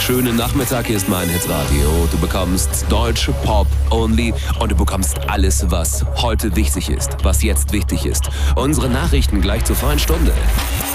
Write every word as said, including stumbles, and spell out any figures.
schönen Nachmittag. Hier ist mein Hitradio. Du bekommst deutsche Pop only und du bekommst alles, was heute wichtig ist, was jetzt wichtig ist. Unsere Nachrichten gleich zur freien Stunde.